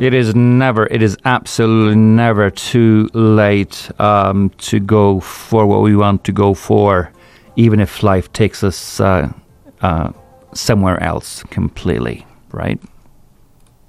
It is absolutely never too late to go for what we want to go for, even if life takes us somewhere else completely, right?